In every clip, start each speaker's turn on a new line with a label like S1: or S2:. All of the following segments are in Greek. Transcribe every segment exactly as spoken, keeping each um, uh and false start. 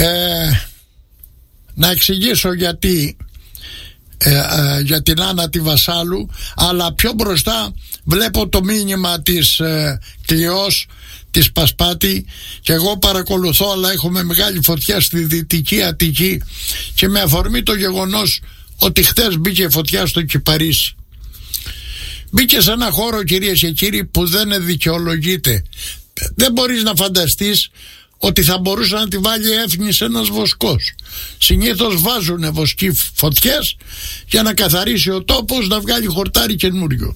S1: ε, να εξηγήσω γιατί ε, ε, για την Άννα τη Βασάλου, αλλά πιο μπροστά βλέπω το μήνυμα της ε, Κλειός, της Πασπάτη, και εγώ παρακολουθώ, αλλά έχουμε μεγάλη φωτιά στη Δυτική Αττική, και με αφορμή το γεγονός ότι χθες μπήκε φωτιά στο Κυπαρίσι. Μπήκε σε ένα χώρο, κυρίες και κύριοι, που δεν δικαιολογείται. Δεν μπορείς να φανταστείς ότι θα μπορούσε να τη βάλει έφνης ένας βοσκός. Συνήθως βάζουν βοσκοί φωτιές για να καθαρίσει ο τόπος, να βγάλει χορτάρι καινούριο.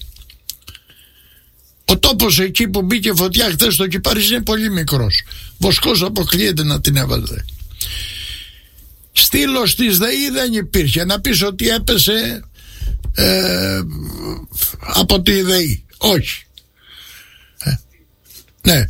S1: Ο τόπος εκεί που μπήκε φωτιά χθες στο Κυπάρις είναι πολύ μικρός. Βοσκός αποκλείεται να την έβαζε. Στήλος της ΔΕΗ δεν υπήρχε. Να πεις ότι έπεσε ε, από τη ΔΕΗ. Όχι. Ε, ναι.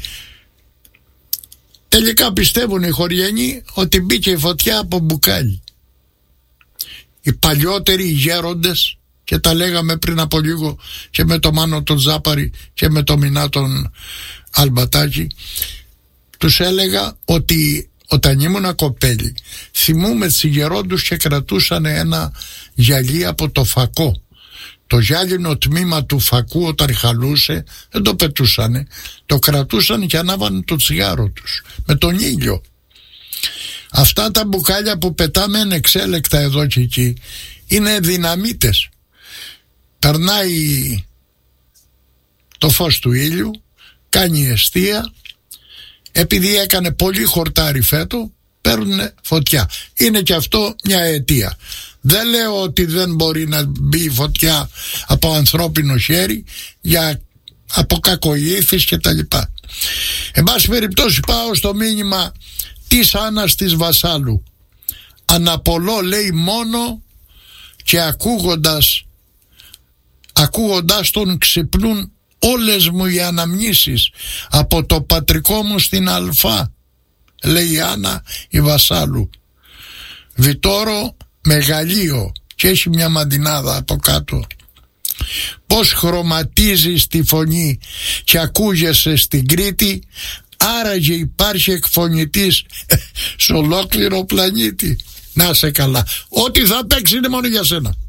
S1: Τελικά πιστεύουν οι χωριανοί ότι μπήκε η φωτιά από μπουκάλι. Οι παλιότεροι, οι γέροντες, και τα λέγαμε πριν από λίγο και με το Μάνο τον Ζάπαρη και με το Μινά τον Αλμπατάκη, τους έλεγα ότι όταν ήμουνα κοπέλι θυμούμαι τις γερόντους και κρατούσαν ένα γυαλί από το φακό. Το γυάλινο τμήμα του φακού όταν χαλούσε δεν το πετούσανε, το κρατούσαν και ανάβανε το τσιγάρο τους με τον ήλιο. Αυτά τα μπουκάλια που πετάμε ανεξέλεκτα εδώ και εκεί είναι δυναμίτες. Περνάει το φως του ήλιου, κάνει εστία, επειδή έκανε πολύ χορτάρι φέτο, παίρνουν φωτιά. Είναι και αυτό μια αιτία. Δεν λέω ότι δεν μπορεί να μπει φωτιά από ανθρώπινο χέρι, για από κακοήθης και τα λοιπά. Εν πάση περιπτώσει πάω στο μήνυμα της Άννας της Βασάλου. Αναπολώ, λέει, μόνο και ακούγοντας ακούγοντας τον ξυπνούν όλες μου οι αναμνήσεις από το πατρικό μου στην Αλφά, λέει η Άννα η Βασάλου. Βιτόρο μεγαλείο και έχει μια μαντινάδα από κάτω. Πως χρωματίζεις τη φωνή και ακούγεσαι στην Κρήτη, άραγε υπάρχει εκφωνητής σε ολόκληρο πλανήτη. Να σε καλά. Ό,τι θα παίξει είναι μόνο για σένα.